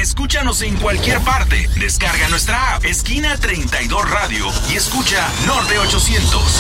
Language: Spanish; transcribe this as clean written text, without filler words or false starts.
Escúchanos en cualquier parte. Descarga nuestra app Esquina 32 Radio y escucha Norte 800.